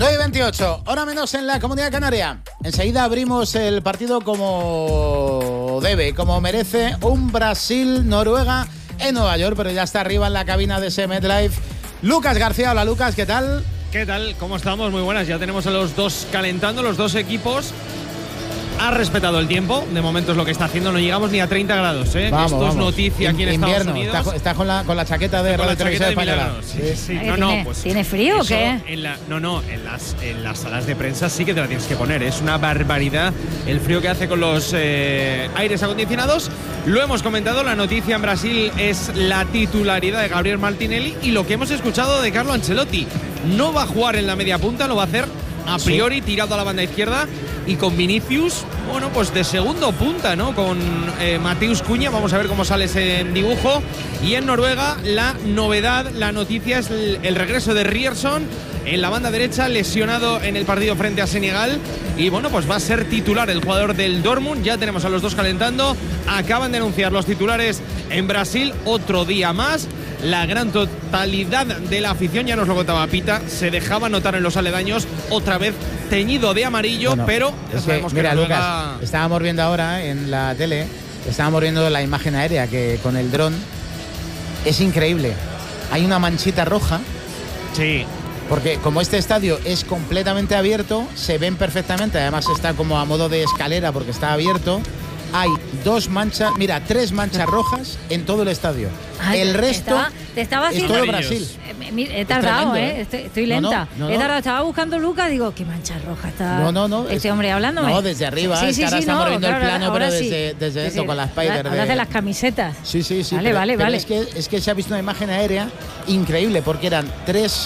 9:28, hora menos en la Comunidad Canaria. Enseguida abrimos el partido como debe, como merece, un Brasil-Noruega en Nueva York, pero ya está arriba en la cabina de ese MetLife Lucas García. Hola Lucas, ¿qué tal? ¿Qué tal? ¿Cómo estamos? Muy buenas. Ya tenemos a los dos calentando, los dos equipos. Ha respetado el tiempo, de momento es lo que está haciendo, no llegamos ni a 30 grados, ¿eh? Esto es noticia aquí en Estados Unidos. Está con la chaqueta de Radio Televisión Española. Sí. ¿Tiene frío o qué? En las salas de prensa sí que te la tienes que poner, es una barbaridad el frío que hace con los aires acondicionados. Lo hemos comentado, la noticia en Brasil es la titularidad de Gabriel Martinelli y lo que hemos escuchado de Carlo Ancelotti. No va a jugar en la media punta, lo va a hacer a priori tirado a la banda izquierda y con Vinicius, bueno, pues de segundo punta, ¿no? Con Mateus Cunha, vamos a ver cómo sale ese dibujo. Y en Noruega la novedad, la noticia es el regreso de Ryerson en la banda derecha, lesionado en el partido frente a Senegal, y bueno, pues va a ser titular el jugador del Dortmund. Ya tenemos a los dos calentando, acaban de anunciar los titulares en Brasil, otro día más. La gran totalidad de la afición, ya nos lo contaba Pita, se dejaba notar en los aledaños, otra vez teñido de amarillo, bueno, pero ya sabemos mira, que Lucas, estábamos viendo ahora en la tele, estábamos viendo la imagen aérea que con el dron es increíble. Hay una manchita roja. Sí. Porque como este estadio es completamente abierto, se ven perfectamente, además está como a modo de escalera porque está abierto. Hay tres manchas rojas en todo el estadio. Ay, el resto te estaba es todo Brasil. He tardado, estoy lenta. No. He tardado, estaba buscando Lucas, digo, ¿qué mancha roja está este hombre hablándome? No, desde arriba, sí, ahora estamos viendo el plano, ahora pero sí. desde esto, con las Spider. Ahora de las camisetas. Sí. Vale. Es que se ha visto una imagen aérea increíble, porque eran tres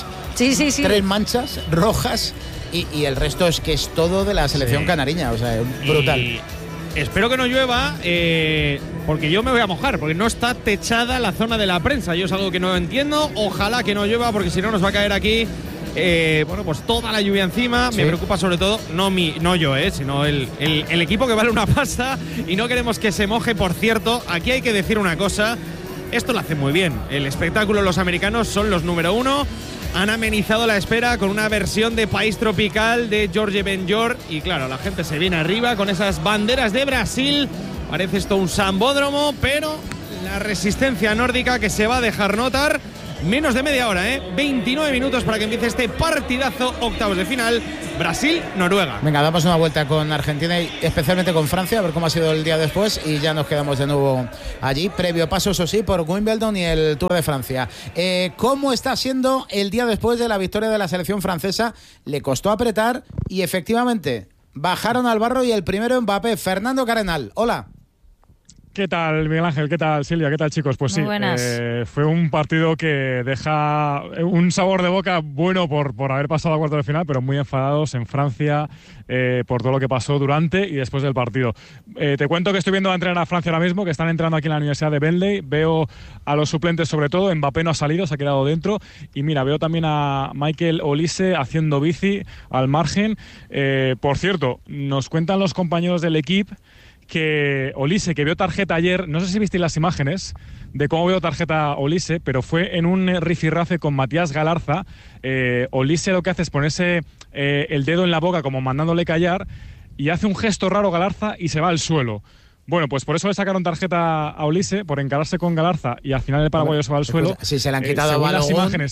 manchas rojas y el resto es que es todo de la selección canariña, o sea, brutal. Espero que no llueva, porque yo me voy a mojar, porque no está techada la zona de la prensa. Yo es algo que no entiendo. Ojalá que no llueva, porque si no nos va a caer aquí, pues toda la lluvia encima. Sí. Me preocupa sobre todo, no yo, sino el equipo que vale una pasta y no queremos que se moje. Por cierto, aquí hay que decir una cosa. Esto lo hace muy bien. El espectáculo, los americanos son los número uno. Han amenizado la espera con una versión de País Tropical de Jorge Benjor. Y claro, la gente se viene arriba con esas banderas de Brasil. Parece esto un sambódromo, pero la resistencia nórdica que se va a dejar notar. Menos de media hora, 29 minutos para que empiece este partidazo, octavos de final, Brasil-Noruega. Venga, damos una vuelta con Argentina y especialmente con Francia, a ver cómo ha sido el día después, y ya nos quedamos de nuevo allí. Previo paso, eso sí, por Wimbledon y el Tour de Francia. ¿Cómo está siendo el día después de la victoria de la selección francesa? Le costó apretar y efectivamente bajaron al barro, y el primero Mbappé. Fernando Carenal, hola. ¿Qué tal, Miguel Ángel? ¿Qué tal, Silvia? ¿Qué tal, chicos? Pues sí, fue un partido que deja un sabor de boca bueno por haber pasado a cuartos de final, pero muy enfadados en Francia por todo lo que pasó durante y después del partido. Te cuento que estoy viendo a entrenar a Francia ahora mismo, que están entrando aquí en la Universidad de Bentley. Veo a los suplentes sobre todo. Mbappé no ha salido, se ha quedado dentro. Y mira, veo también a Michael Olise haciendo bici al margen. Por cierto, nos cuentan los compañeros del equipo que Olise, que vio tarjeta ayer, no sé si visteis las imágenes de cómo veo tarjeta Olise, pero fue en un rifirrafe con Matías Galarza. Olise lo que hace es ponerse el dedo en la boca como mandándole callar, y hace un gesto raro Galarza y se va al suelo. Bueno, pues por eso le sacaron tarjeta a Olise, por encararse con Galarza, y al final el paraguayo se va al suelo. Si se le han quitado a Balogun,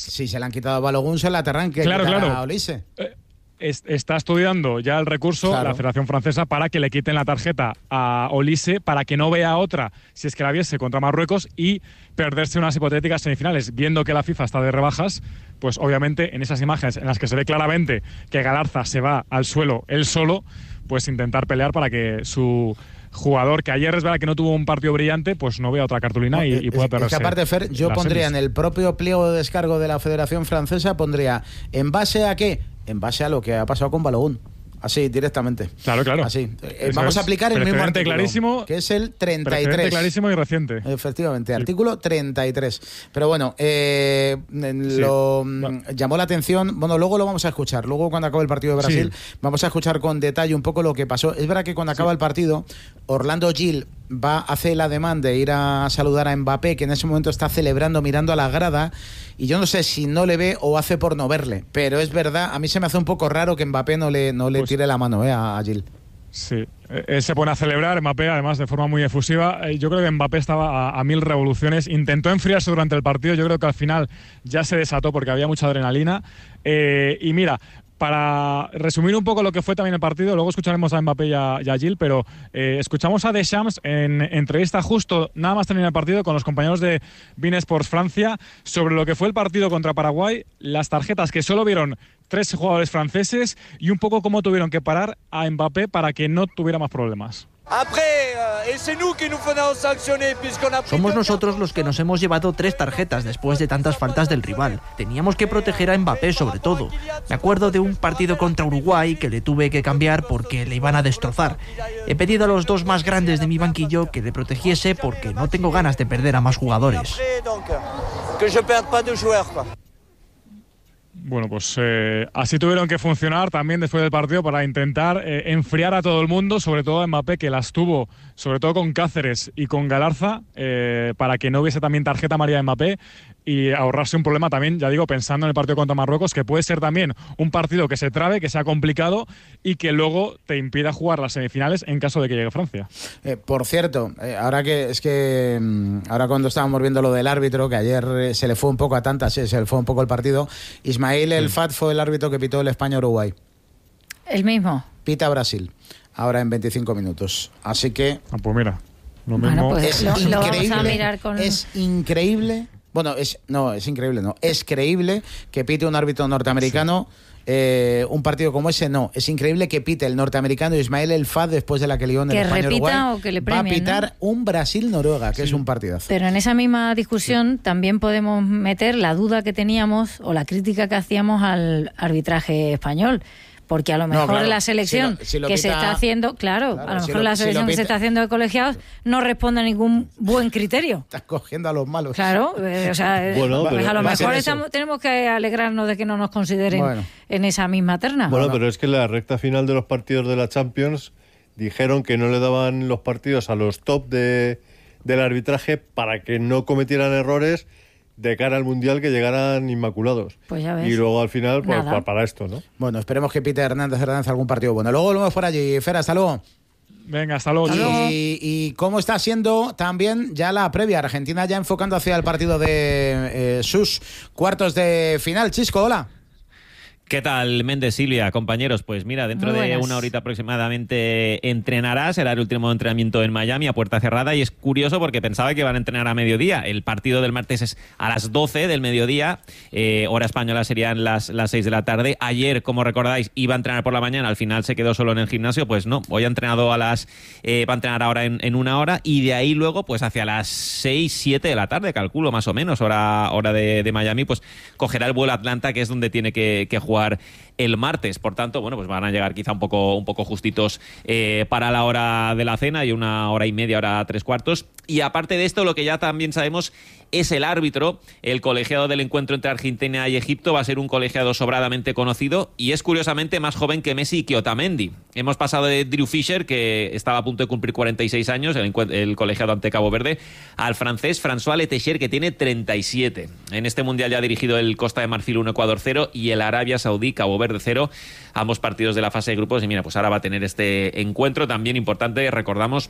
se la tendrán que quitar a Olise. Está estudiando ya el recurso, la Federación Francesa, para que le quiten la tarjeta a Olise, para que no vea otra, si es que la viese, contra Marruecos, y perderse unas hipotéticas semifinales. Viendo que la FIFA está de rebajas, pues obviamente en esas imágenes en las que se ve claramente que Galarza se va al suelo él solo, pues intentar pelear para que su jugador, que ayer es verdad que no tuvo un partido brillante, pues no vea otra cartulina y pueda perderse. Es que aparte, Fer, yo pondría en el propio pliego de descargo de la Federación Francesa, pondría, ¿en base a qué? En base a lo que ha pasado con Balogun. Así, directamente. Claro. Así. Vamos a aplicar el mismo artículo, clarísimo, que es el 33. Clarísimo y reciente. Efectivamente, artículo 33. Pero bueno, llamó la atención. Bueno, luego lo vamos a escuchar. Luego, cuando acabe el partido de Brasil, vamos a escuchar con detalle un poco lo que pasó. Es verdad que cuando acaba el partido, Orlando Gil hace el ademán de ir a saludar a Mbappé, que en ese momento está celebrando mirando a la grada, y yo no sé si no le ve o hace por no verle, pero es verdad, a mí se me hace un poco raro que Mbappé no le tire la mano a Gil. Sí, él se pone a celebrar, Mbappé, además de forma muy efusiva. Yo creo que Mbappé estaba a 1000 revoluciones, intentó enfriarse durante el partido, yo creo que al final ya se desató porque había mucha adrenalina. Y mira, para resumir un poco lo que fue también el partido, luego escucharemos a Mbappé y a Gil, pero escuchamos a Deschamps en entrevista justo nada más terminar el partido con los compañeros de beIN Sports Francia sobre lo que fue el partido contra Paraguay, las tarjetas que solo vieron 3 jugadores franceses y un poco cómo tuvieron que parar a Mbappé para que no tuviera más problemas. Somos nosotros los que nos hemos llevado 3 tarjetas después de tantas faltas del rival. Teníamos que proteger a Mbappé sobre todo. Me acuerdo de un partido contra Uruguay que le tuve que cambiar porque le iban a destrozar. He pedido a los 2 más grandes de mi banquillo que le protegiese porque no tengo ganas de perder a más jugadores. Bueno, pues así tuvieron que funcionar también después del partido para intentar enfriar a todo el mundo, sobre todo a Mbappé, que las tuvo, sobre todo con Cáceres y con Galarza, para que no hubiese también tarjeta amarilla de Mbappé y ahorrarse un problema también, ya digo, pensando en el partido contra Marruecos, que puede ser también un partido que se trabe, que sea complicado y que luego te impida jugar las semifinales en caso de que llegue Francia. Por cierto, ahora cuando estábamos viendo lo del árbitro, que ayer se le fue un poco a tantas, se le fue un poco el partido, Ismail El Fat fue el árbitro que pitó el España-Uruguay. ¿El mismo? Pita Brasil, ahora en 25 minutos. Así que... pues mira, lo mismo... Bueno, pues es lo increíble, vamos a mirar con... Es increíble... Bueno, es increíble, no. Es creíble que pite un árbitro norteamericano un partido como ese, no. Es increíble que pite el norteamericano Ismail El Fat después de la que lió en el España-Uruguay. O que le premien, va a pitar, ¿no? Un Brasil-Noruega, que es un partidazo. Pero en esa misma discusión también podemos meter la duda que teníamos o la crítica que hacíamos al arbitraje español. Porque a lo mejor la selección se está haciendo, a lo mejor la selección que se está haciendo de colegiados no responde a ningún buen criterio. Estás cogiendo a los malos. Claro, o sea, pues a lo mejor tenemos que alegrarnos de que no nos consideren en esa misma terna. Bueno, pero es que en la recta final de los partidos de la Champions dijeron que no le daban los partidos a los top del arbitraje para que no cometieran errores de cara al Mundial, que llegaran inmaculados. Pues ya ves. Y luego al final, pues para esto, ¿no? Bueno, esperemos que pite Hernández algún partido bueno. Luego volvemos por allí. Fer, hasta luego. Venga, hasta luego. Y cómo está siendo también ya la previa. Argentina ya enfocando hacia el partido de sus cuartos de final. Chisco, hola. ¿Qué tal, Méndez, Silvia, compañeros? Pues mira, dentro de una horita aproximadamente entrenará, será el último entrenamiento en Miami a puerta cerrada, y es curioso porque pensaba que iban a entrenar a mediodía. El partido del martes es a las 12 del mediodía, hora española serían las 6 de la tarde. Ayer, como recordáis, iba a entrenar por la mañana, al final se quedó solo en el gimnasio, pues no, hoy ha entrenado va a entrenar ahora en una hora, y de ahí luego, pues hacia las 6, 7 de la tarde, calculo más o menos, hora de Miami, pues cogerá el vuelo a Atlanta, que es donde tiene que jugar el martes. Por tanto, bueno, pues van a llegar quizá un poco justitos para la hora de la cena, y una hora y media, hora 3/4. Y aparte de esto, lo que ya también sabemos es el árbitro. El colegiado del encuentro entre Argentina y Egipto va a ser un colegiado sobradamente conocido, y es curiosamente más joven que Messi y que Otamendi. Hemos pasado de Drew Fisher, que estaba a punto de cumplir 46 años, el colegiado ante Cabo Verde, al francés François Letechère, que tiene 37. En este mundial ya ha dirigido el Costa de Marfil 1, Ecuador 0, y el Arabia Saudí, Cabo Verde 0, ambos partidos de la fase de grupos. Y mira, pues ahora va a tener este encuentro también importante, recordamos,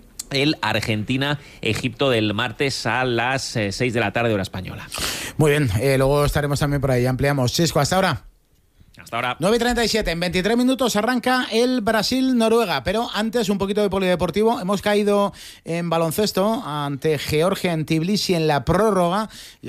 el Argentina-Egipto del martes a las 6 de la tarde, hora española. Muy bien, luego estaremos también por ahí, ampliamos. Chisco, hasta ahora. Hasta ahora. 9:37, en 23 minutos arranca el Brasil-Noruega, pero antes un poquito de polideportivo. Hemos caído en baloncesto ante Georgia en Tbilisi en la prórroga, y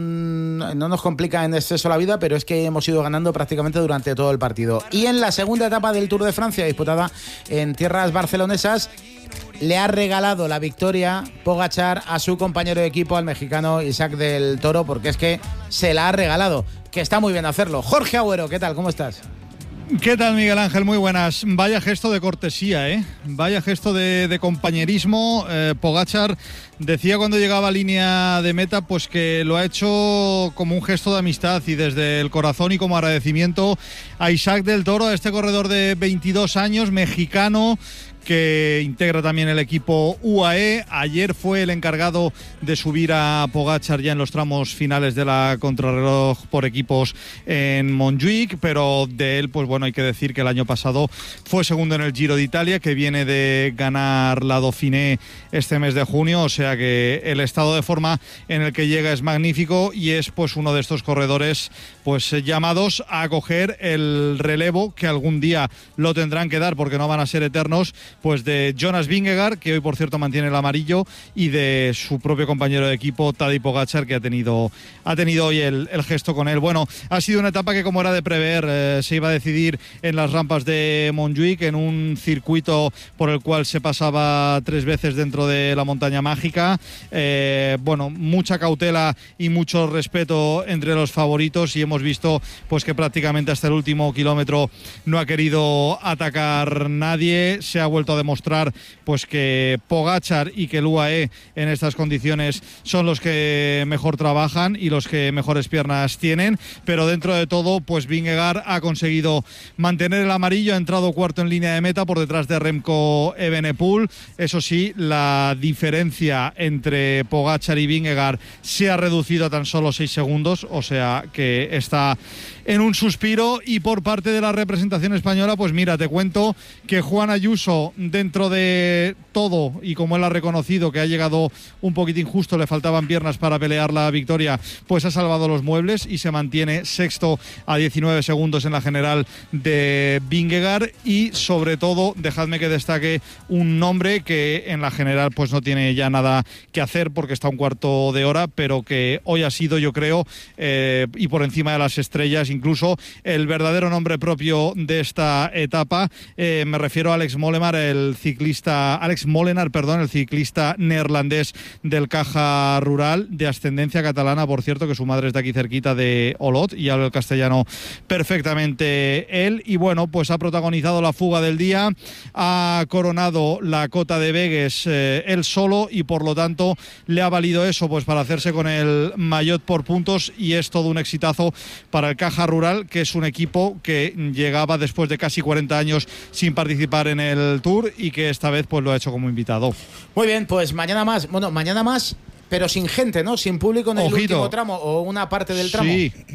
no nos complica en exceso la vida, pero es que hemos ido ganando prácticamente durante todo el partido. Y en la segunda etapa del Tour de Francia, disputada en tierras barcelonesas, le ha regalado la victoria Pogačar a su compañero de equipo, al mexicano Isaac del Toro, porque es que se la ha regalado, que está muy bien hacerlo. Jorge Agüero, ¿qué tal? ¿Cómo estás? ¿Qué tal, Miguel Ángel? Muy buenas. Vaya gesto de cortesía, ¿eh? Vaya gesto de compañerismo. Pogačar decía cuando llegaba a línea de meta, pues que lo ha hecho como un gesto de amistad y desde el corazón, y como agradecimiento a Isaac del Toro, a este corredor de 22 años, mexicano, que integra también el equipo UAE. Ayer fue el encargado de subir a Pogačar ya en los tramos finales de la contrarreloj por equipos en Montjuic, pero de él, pues bueno, hay que decir que el año pasado fue segundo en el Giro de Italia, que viene de ganar la Dauphiné este mes de junio, o sea que el estado de forma en el que llega es magnífico y es pues uno de estos corredores pues llamados a coger el relevo, que algún día lo tendrán que dar porque no van a ser eternos, pues de Jonas Vingegaard, que hoy por cierto mantiene el amarillo, y de su propio compañero de equipo Tadej Pogačar, que ha tenido hoy el gesto con él. Bueno, ha sido una etapa que, como era de prever, se iba a decidir en las rampas de Montjuic, en un circuito por el cual se pasaba 3 veces dentro de la montaña mágica. Bueno, mucha cautela y mucho respeto entre los favoritos, y hemos visto pues que prácticamente hasta el último kilómetro no ha querido atacar nadie. Se ha vuelto a demostrar pues que Pogačar y que el UAE en estas condiciones son los que mejor trabajan y los que mejores piernas tienen, pero dentro de todo pues Vingegaard ha conseguido mantener el amarillo, ha entrado cuarto en línea de meta por detrás de Remco Evenepoel. Eso sí, la diferencia entre Pogačar y Vingegaard se ha reducido a tan solo 6 segundos, o sea que está en un suspiro. Y por parte de la representación española, pues mira, te cuento que Juan Ayuso, dentro de todo, y como él ha reconocido que ha llegado un poquitín justo, le faltaban piernas para pelear la victoria, pues ha salvado los muebles y se mantiene sexto a 19 segundos en la general de Vingegaard. Y sobre todo, dejadme que destaque un nombre que en la general pues no tiene ya nada que hacer porque está un cuarto de hora, pero que hoy ha sido, yo creo, y por encima de las estrellas, incluso el verdadero nombre propio de esta etapa. Me refiero a Alex Molenaar, el ciclista neerlandés del Caja Rural, de ascendencia catalana, por cierto, que su madre es de aquí cerquita de Olot y habla el castellano perfectamente él. Y bueno, pues ha protagonizado la fuga del día, ha coronado la cota de Vegues él solo, y por lo tanto le ha valido eso pues para hacerse con el maillot por puntos, y es todo un exitazo para el Caja Rural, que es un equipo que llegaba después de casi 40 años sin participar en el Tour y que esta vez pues lo ha hecho como invitado. Muy bien, pues mañana más, pero sin gente, ¿no? Sin público en el último tramo o una parte del tramo.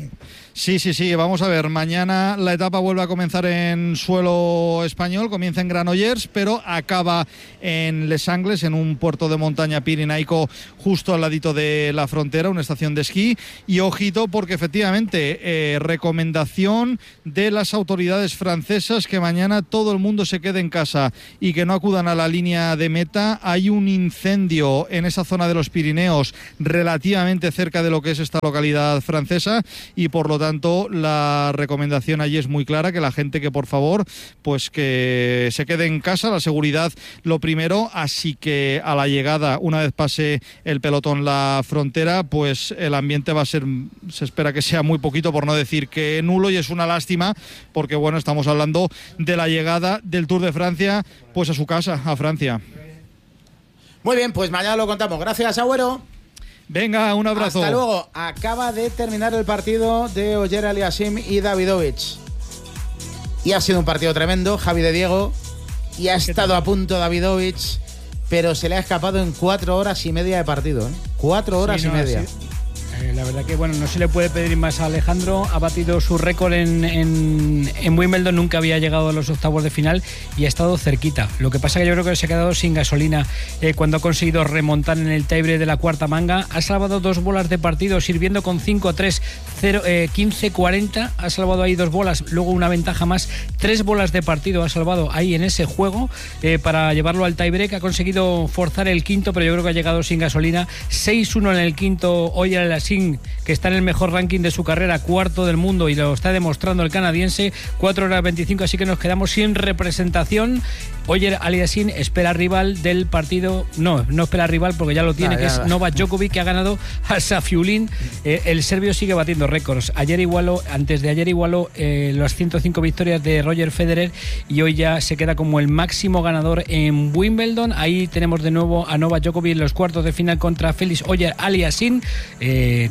Sí, vamos a ver, mañana la etapa vuelve a comenzar en suelo español, comienza en Granollers, pero acaba en Les Angles, en un puerto de montaña pirenaico justo al ladito de la frontera, una estación de esquí. Y ojito, porque efectivamente, recomendación de las autoridades francesas que mañana todo el mundo se quede en casa y que no acudan a la línea de meta. Hay un incendio en esa zona de los Pirineos, relativamente cerca de lo que es esta localidad francesa, y por lo tanto la recomendación allí es muy clara, que la gente que por favor pues que se quede en casa, la seguridad lo primero. Así que a la llegada, una vez pase el pelotón la frontera, pues el ambiente va a ser, se espera que sea muy poquito, por no decir que nulo, y es una lástima porque bueno, estamos hablando de la llegada del Tour de Francia pues a su casa, a Francia. Muy bien, pues mañana lo contamos. Gracias, Agüero. Venga, un abrazo. Hasta luego. Acaba de terminar el partido de Ogier Aliassime y Davidovich. Y ha sido un partido tremendo, Javi de Diego. Y ha estado a punto Davidovich, pero se le ha escapado en 4 horas y media de partido. 4 horas y media. Sí. La verdad que bueno, no se le puede pedir más a Alejandro. Ha batido su récord en Wimbledon, nunca había llegado a los octavos de final y ha estado cerquita. Lo que pasa que yo creo que se ha quedado sin gasolina cuando ha conseguido remontar en el tiebreak de la cuarta manga. Ha salvado 2 bolas de partido, sirviendo con 5-3, 15-40. Ha salvado ahí 2 bolas, luego una ventaja más. 3 bolas de partido ha salvado ahí en ese juego para llevarlo al tiebreak. Ha conseguido forzar el quinto, pero yo creo que ha llegado sin gasolina. 6-1 en el quinto. Hoy era la que está en el mejor ranking de su carrera, cuarto del mundo, y lo está demostrando el canadiense. 4 horas 25, así que nos quedamos sin representación. Ogier Aliassime espera rival del partido. No espera rival porque ya lo tiene, que es Novak Djokovic, que ha ganado a Safiullin. El serbio sigue batiendo récords. Antes de ayer igualó las 105 victorias de Roger Federer, y hoy ya se queda como el máximo ganador en Wimbledon. Ahí tenemos de nuevo a Novak Djokovic en los cuartos de final contra Félix Ogier Aliassime.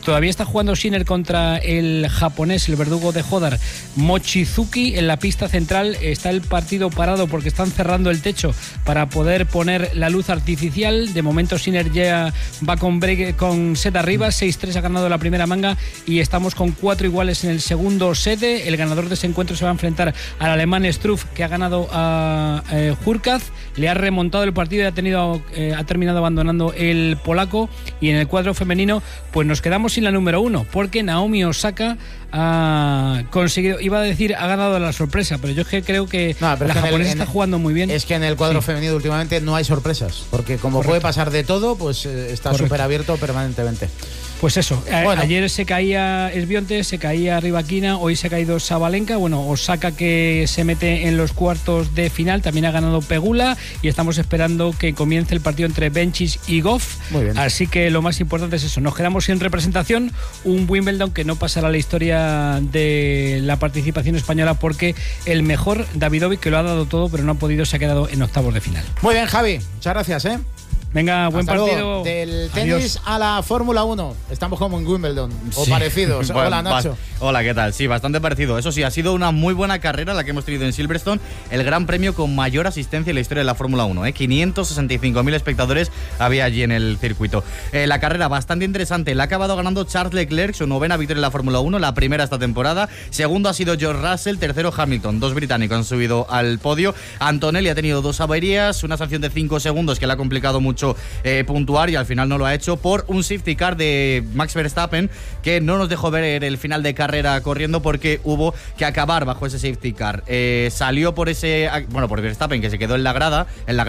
Todavía está jugando Sinner contra el japonés, el verdugo de Hodar, Mochizuki, en la pista central. Está el partido parado porque están cerrando el techo para poder poner la luz artificial. De momento Sinner ya va con set arriba, 6-3 ha ganado la primera manga y estamos con 4 iguales en el segundo set. El ganador de ese encuentro se va a enfrentar al alemán Struff, que ha ganado a Hurkacz, le ha remontado el partido y ha terminado abandonando el polaco. Y en el cuadro femenino pues nos quedamos sin la número 1 porque Naomi Osaka ha conseguido, iba a decir ha ganado la sorpresa, pero yo creo que la japonesa está jugando muy bien. Es que en el cuadro femenino últimamente no hay sorpresas, porque como puede pasar de todo, pues está súper abierto permanentemente. Pues eso, ayer se caía Esbionte, se caía Rybakina, hoy se ha caído Sabalenka. Bueno, Osaka, que se mete en los cuartos de final, también ha ganado Pegula y estamos esperando que comience el partido entre Benchis y Goff. Muy bien. Así que lo más importante es eso, nos quedamos sin representación, un Wimbledon que no pasará a la historia de la participación española porque el mejor, Davidovic, que lo ha dado todo pero no ha podido, se ha quedado en octavos de final. Muy bien, Javi, muchas gracias, Venga, buen Hasta partido. Luego. Del tenis Adiós. A la Fórmula 1. Estamos como en Wimbledon, o parecidos. Hola, Nacho. Hola, ¿qué tal? Sí, bastante parecido. Eso sí, ha sido una muy buena carrera la que hemos tenido en Silverstone, el gran premio con mayor asistencia en la historia de la Fórmula 1. 565.000 espectadores había allí en el circuito. La carrera bastante interesante. La ha acabado ganando Charles Leclerc, su 9ª victoria en la Fórmula 1, la primera esta temporada. Segundo ha sido George Russell, tercero Hamilton. 2 británicos han subido al podio. Antonelli ha tenido 2 averías, una sanción de 5 segundos que le ha complicado mucho puntuar y al final no lo ha hecho por un safety car de Max Verstappen que no nos dejó ver el final de carrera corriendo porque hubo que acabar bajo ese safety car. Salió por por Verstappen, que se quedó en la grava,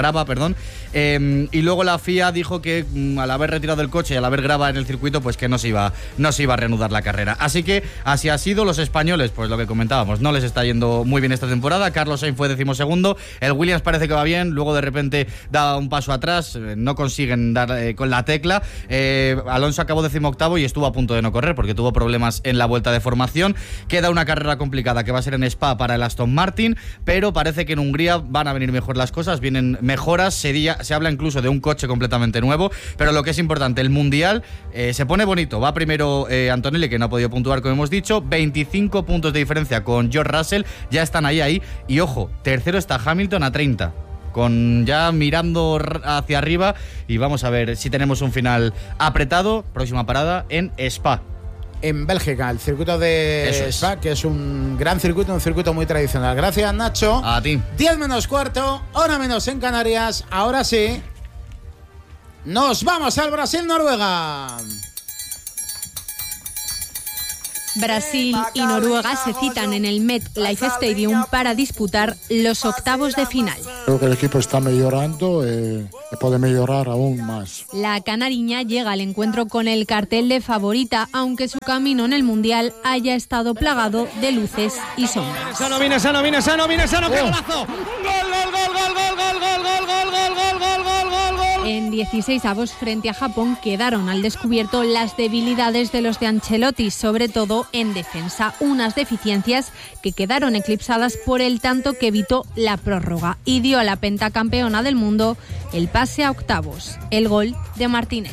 y luego la FIA dijo que al haber retirado el coche y al haber grava en el circuito, pues que no se iba a reanudar la carrera. Así que así ha sido. Los españoles, pues lo que comentábamos, no les está yendo muy bien esta temporada. Carlos Sainz fue 12º, el Williams parece que va bien, luego de repente da un paso atrás, no consiguen dar con la tecla. Alonso acabó 18º y estuvo a punto de no correr porque tuvo problemas en la vuelta de formación. Queda una carrera complicada que va a ser en Spa para el Aston Martin, pero parece que en Hungría van a venir mejor las cosas, vienen mejoras, se habla incluso de un coche completamente nuevo, pero lo que es importante, el Mundial se pone bonito. Va primero Antonelli, que no ha podido puntuar como hemos dicho, 25 puntos de diferencia con George Russell, ya están ahí, y ojo, tercero está Hamilton a 30. Con ya mirando hacia arriba, y vamos a ver si tenemos un final apretado. Próxima parada en Spa, en Bélgica, el circuito de Spa, que es un gran circuito, un circuito muy tradicional. Gracias, Nacho. A ti. 10 menos cuarto, hora menos en Canarias. Ahora sí, nos vamos al Brasil-Noruega. Brasil y Noruega se citan en el MetLife Stadium para disputar los octavos de final. Creo que el equipo está mejorando y puede mejorar aún más. La canariña llega al encuentro con el cartel de favorita, aunque su camino en el Mundial haya estado plagado de luces y sombras. Sano, ¡qué golazo! ¡Gol! En 16avos frente a Japón quedaron al descubierto las debilidades de los de Ancelotti, sobre todo en defensa, unas deficiencias que quedaron eclipsadas por el tanto que evitó la prórroga y dio a la pentacampeona del mundo el pase a octavos, el gol de Martinelli.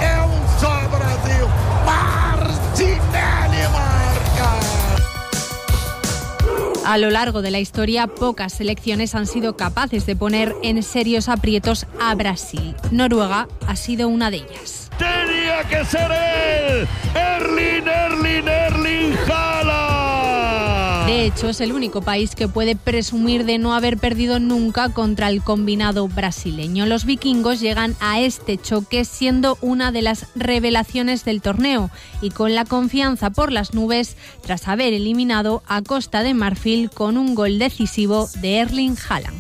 A lo largo de la historia, pocas selecciones han sido capaces de poner en serios aprietos a Brasil. Noruega ha sido una de ellas. ¡Tenía que ser él! ¡Erling Haaland! De hecho, es el único país que puede presumir de no haber perdido nunca contra el combinado brasileño. Los vikingos llegan a este choque siendo una de las revelaciones del torneo y con la confianza por las nubes tras haber eliminado a Costa de Marfil con un gol decisivo de Erling Haaland.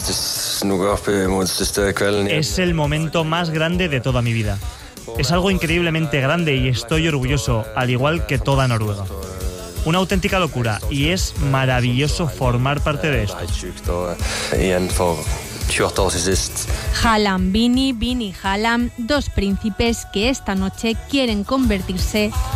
Es el momento más grande de toda mi vida. Es algo increíblemente grande y estoy orgulloso, al igual que toda Noruega. Una auténtica locura y es maravilloso formar parte de esto. Haaland, Vini Haaland, dos príncipes que esta noche quieren convertirse